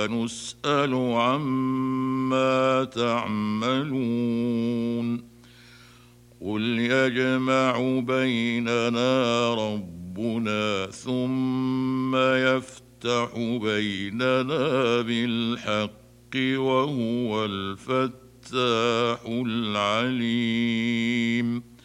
نسأل عما تعملون قل يجمع بيننا ربنا ثم يفتح بيننا بالحق وهو الفتاح العليم